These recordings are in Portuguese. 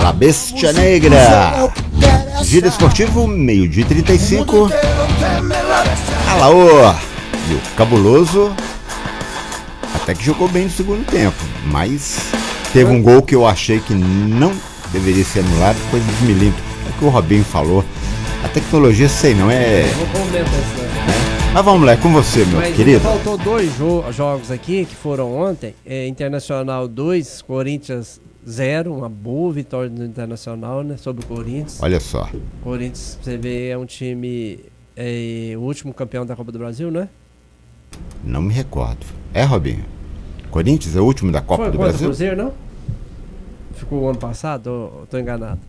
La Bestia Negra. Giro esportivo, meio-dia 35. Alaô. E o Cabuloso até que jogou bem no segundo tempo, mas teve um gol que eu achei que não deveria ser anulado, coisa de milímetro. É o que o Robinho falou. A tecnologia, sei não, é... Vou comentar isso, né? Mas vamos lá, é com você, meu querido. Faltou dois jogos aqui que foram ontem. Internacional 2, Corinthians 0. Uma boa vitória do Internacional, né? Sobre o Corinthians. Olha só. Corinthians, você vê, é um time... o último campeão da Copa do Brasil, né? Não me recordo. É, Robinho? Corinthians é o último da Copa do Brasil? Foi Cruzeiro, não? Ficou o ano passado? Ou tô enganado?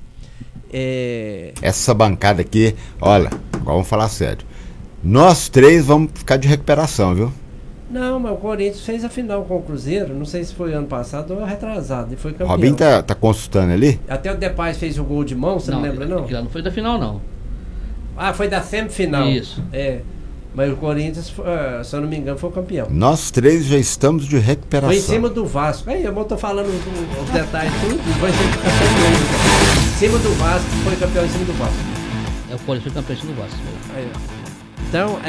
Essa bancada aqui, olha, agora vamos falar sério. Nós três vamos ficar de recuperação, viu? Não, mas o Corinthians fez a final com o Cruzeiro. Não sei se foi ano passado ou retrasado. E foi campeão. Robinho tá consultando ali? Até o Depay fez o gol de mão, você não lembra, não? Não foi da final, não. Ah, foi da semifinal. Isso. Mas o Corinthians, se eu não me engano, foi o campeão. Nós três já estamos de recuperação. Foi em cima do Vasco. Aí, eu tô falando os detalhes tudo. Vai ser campeão. Em cima do Vasco, foi campeão em cima do Vasco. O Corinthians foi campeão em cima do Vasco. Aí, então,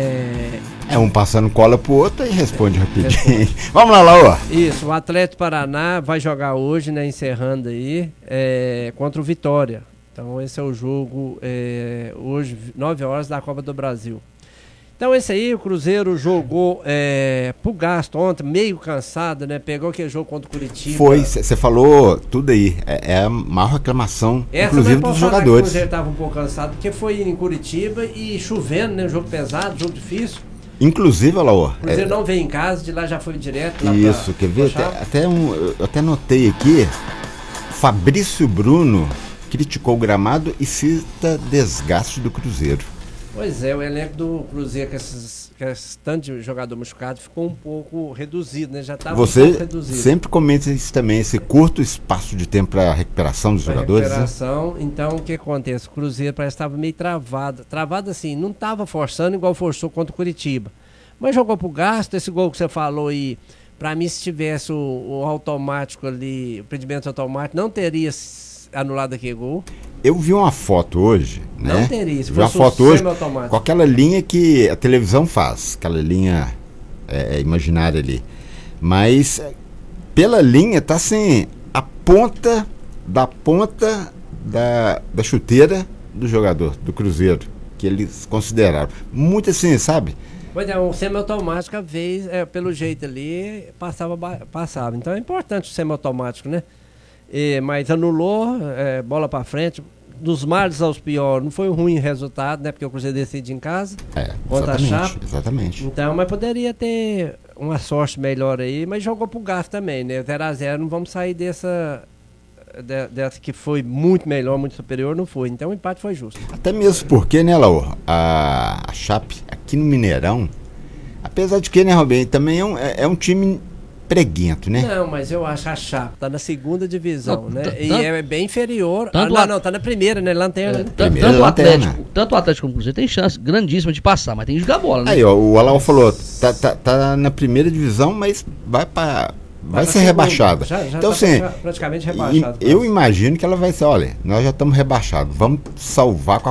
um passando cola pro outro e responde rapidinho. Vamos lá, Laô. Isso, o Atlético Paraná vai jogar hoje, né, encerrando aí, contra o Vitória. Então esse é o jogo hoje, 9 horas da Copa do Brasil. Então esse aí, o Cruzeiro jogou pro gasto ontem, meio cansado, né? Pegou aquele jogo contra o Curitiba. Foi, você falou tudo aí. É a maior reclamação, inclusive dos jogadores. O Cruzeiro estava um pouco cansado, porque foi em Curitiba e chovendo, né? Jogo pesado, jogo difícil. Inclusive, Laô. O Cruzeiro não veio em casa, de lá já foi direto. Lá isso, quer ver? Eu até notei aqui, Fabrício Bruno criticou o gramado e cita desgaste do Cruzeiro. Pois é, o elenco do Cruzeiro, com esse tanto de jogador machucado, ficou um pouco reduzido, né? Já estava um pouco reduzido. Você sempre comenta isso também, esse curto espaço de tempo para a recuperação dos jogadores. Recuperação, né? Então o que acontece? O Cruzeiro parece que estava meio travado. Travado assim, não estava forçando igual forçou contra o Curitiba. Mas jogou pro gasto, esse gol que você falou aí, para mim, se tivesse o automático ali, o impedimento automático, não teria anulado aquele gol. Eu vi uma foto hoje, né? Não teria, se vi uma foto hoje com aquela linha que a televisão faz, aquela linha imaginária ali. Mas pela linha tá assim, a ponta da chuteira do jogador do Cruzeiro, que eles consideraram. Muito assim, sabe? Pois é, o semiautomático, a vez, pelo jeito ali, passava. Então é importante o semiautomático, né? Mas anulou, bola pra frente. Dos males aos piores, não foi um ruim resultado, né? Porque o Cruzeiro decide em casa contra a Chape. Exatamente. Então, mas poderia ter uma sorte melhor aí, mas jogou pro gasto também, né? 0-0, não vamos sair dessa que foi muito melhor, muito superior, não foi. Então o empate foi justo. Até mesmo porque, né, Laô, a Chape aqui no Mineirão, apesar de que, né, Robinho, também é um time preguento, né? Não, mas eu acho que a Chape tá na segunda divisão, né? E é bem inferior. Tá na primeira, né? Lanterna. Tanto o Atlético como o Cruzeiro tem chance grandíssima de passar, mas tem que jogar bola, né? Aí, ó, o Alau falou, tá na primeira divisão, mas vai ser rebaixada. Já então, tá assim, praticamente rebaixado. Eu imagino que ela vai ser, olha, nós já estamos rebaixados, vamos salvar com